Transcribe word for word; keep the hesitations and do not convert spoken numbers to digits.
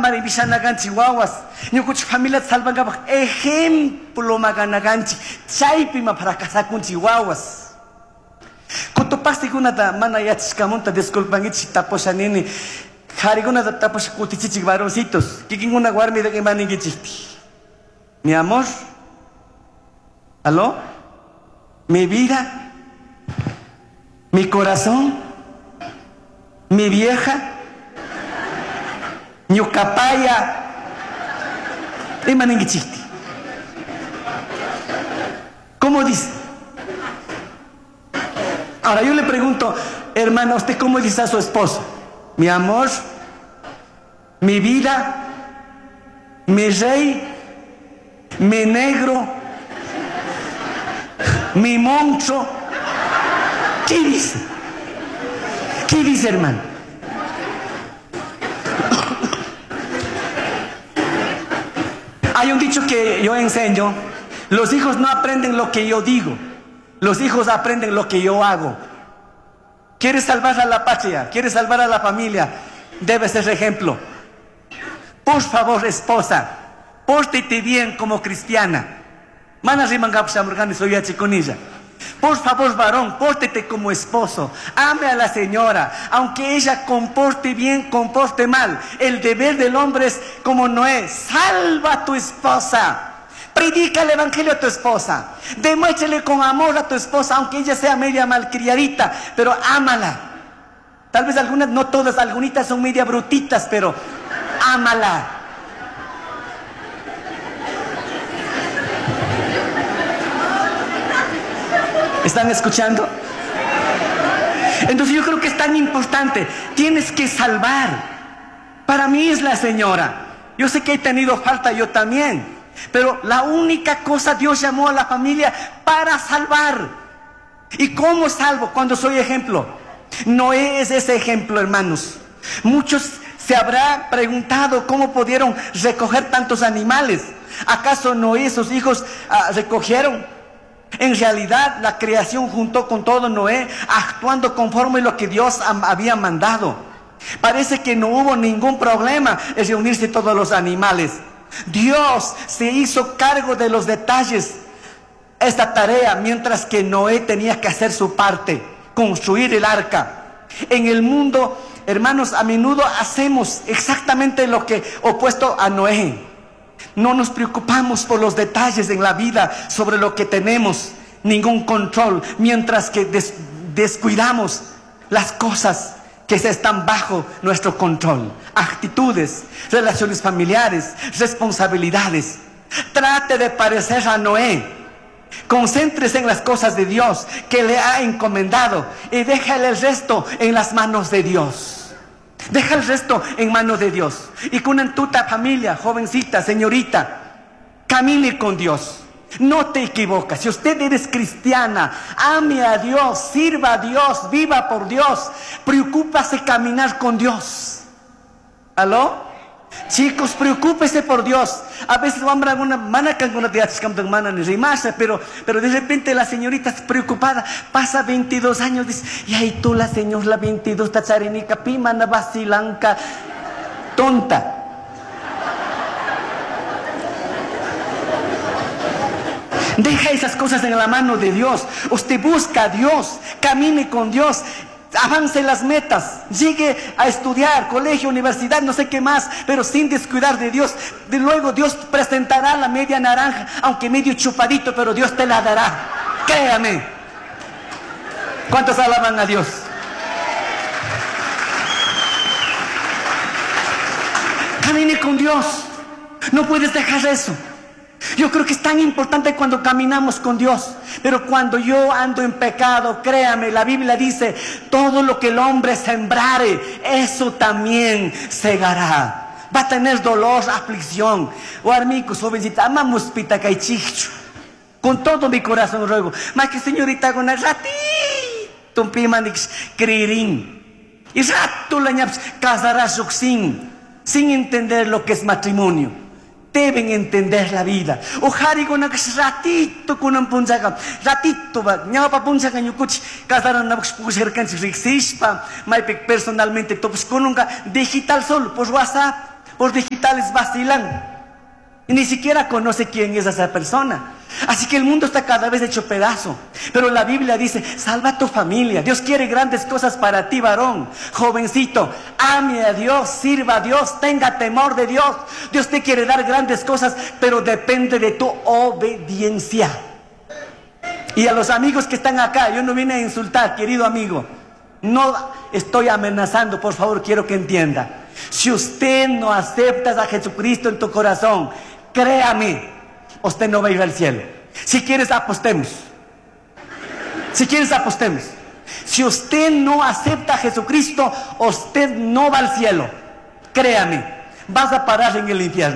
Amari Bishanaganchi Wawas, Nukuch familia Salvangaba, ejemplo Maganaganchi, Chaipima para Casakunchi Wawas. Kutopasti kuna da mana yachkamonta disculpangichi taposhanini, Hariguna da tapos kutichichi varoncitos, Kikinguna guarmi de Manigichiti. Mi amor, ¿aló? Mi vida, mi corazón, mi vieja. Ñucapaya Imaningichiti. ¿Cómo dice? Ahora yo le pregunto, hermana, ¿usted cómo dice a su esposo? Mi amor, mi vida, mi rey, mi negro, mi monstruo. ¿Qué dice? ¿Qué dice, hermano? Hay un dicho que yo enseño: los hijos no aprenden lo que yo digo, los hijos aprenden lo que yo hago. ¿Quieres salvar a la patria? ¿Quieres salvar a la familia? Debes ser ejemplo. Por favor, esposa, pórtete bien como cristiana. Por favor, varón, pórtete como esposo. Ame a la señora, aunque ella comporte bien, comporte mal. El deber del hombre es como Noé: salva a tu esposa. Predica el evangelio a tu esposa. Demuéstrale con amor a tu esposa, aunque ella sea media malcriadita, pero ámala. Tal vez algunas, no todas, algunitas son media brutitas, pero ámala. ¿Están escuchando? Entonces yo creo que es tan importante. Tienes que salvar. Para mí es la señora. Yo sé que he tenido falta, yo también. Pero la única cosa, Dios llamó a la familia para salvar. ¿Y cómo salvo? Cuando soy ejemplo. Noé es ese ejemplo, hermanos. Muchos se habrán preguntado cómo pudieron recoger tantos animales. ¿Acaso Noé y sus hijos uh, recogieron? En realidad, la creación juntó con todo Noé, actuando conforme a lo que Dios había mandado. Parece que no hubo ningún problema en reunirse todos los animales. Dios se hizo cargo de los detalles, esta tarea, mientras que Noé tenía que hacer su parte, construir el arca. En el mundo, hermanos, a menudo hacemos exactamente lo que opuesto a Noé. No nos preocupamos por los detalles en la vida, sobre lo que tenemos, ningún control, mientras que des descuidamos las cosas que están bajo nuestro control. Actitudes, relaciones familiares, responsabilidades. Trate de parecer a Noé. Concéntrese en las cosas de Dios que le ha encomendado y déjale el resto en las manos de Dios. Deja el resto en manos de Dios. Y con una tuta familia, jovencita, señorita, camine con Dios. No te equivocas. Si usted eres cristiana, ame a Dios, sirva a Dios, viva por Dios. Preocúpase caminar con Dios. ¿Aló? Chicos, preocúpese por Dios. A veces vamos a una manacan con la pero pero de repente la señorita es preocupada, pasa veintidós años, dice: y ahí tú la señora, la veintidós, tacharenica, pimana, basilanca, tonta. Deja esas cosas en la mano de Dios. Usted busca a Dios, camine con Dios, avance las metas, llegue a estudiar, colegio, universidad, no sé qué más, pero sin descuidar de Dios. De luego Dios presentará la media naranja, aunque medio chupadito, pero Dios te la dará. Créame. ¿Cuántos alaban a Dios? Camine con Dios. No puedes dejar eso. Yo creo que es tan importante cuando caminamos con Dios. Pero cuando yo ando en pecado, créame, la Biblia dice: todo lo que el hombre sembrare, eso también segará. Va a tener dolor, aflicción. O armico, jovencita, amamos pita caichicho. Con todo mi corazón ruego, más que señorita con el ratito, un pimanix creerín. Y rato la ñaps casarás sin, sin entender lo que es matrimonio. Deben entender la vida. Ojari con un ratito con un punzaga, ratito va, ñapa punzaga ñukuch, casaron na puser canchi rixispa, maipek personalmente topos con un digital solo, por WhatsApp, por digitales vacilan. Y ni siquiera conoce quién es esa persona. Así que el mundo está cada vez hecho pedazo. Pero la Biblia dice, salva a tu familia. Dios quiere grandes cosas para ti, varón, jovencito. Ame a Dios, sirva a Dios, tenga temor de Dios. Dios te quiere dar grandes cosas, pero depende de tu obediencia. Y a los amigos que están acá, yo no vine a insultar, querido amigo. No estoy amenazando, por favor, quiero que entienda. Si usted no acepta a Jesucristo en tu corazón, créame, usted no va a ir al cielo. Si quieres, apostemos. Si quieres, apostemos. Si usted no acepta a Jesucristo, usted no va al cielo. Créame, vas a parar en el infierno.